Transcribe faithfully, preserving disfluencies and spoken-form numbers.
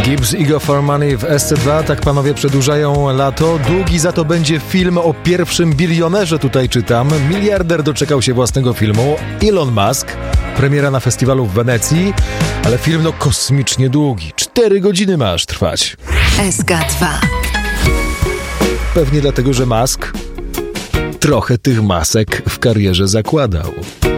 Gibbs i Go For Money w S C dwa, tak panowie przedłużają lato. Długi za to będzie film o pierwszym bilionerze, tutaj czytam. Miliarder doczekał się własnego filmu. Elon Musk, premiera na festiwalu w Wenecji, ale film no kosmicznie długi. Cztery godziny ma aż trwać. S K dwa. Pewnie dlatego, że Musk trochę tych masek w karierze zakładał.